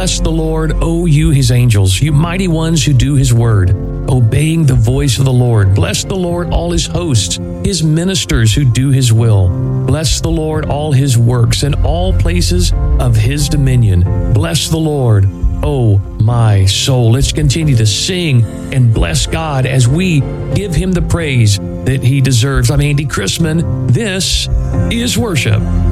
Bless the Lord, O you his angels, you mighty ones who do his word, obeying the voice of the Lord. Bless the Lord, all his hosts, his ministers who do his will. Bless the Lord, all his works, and all places of his dominion. Bless the Lord, O my soul. Let's continue to sing and bless God as we give him the praise that he deserves. I'm Andy Chrisman. This is worship.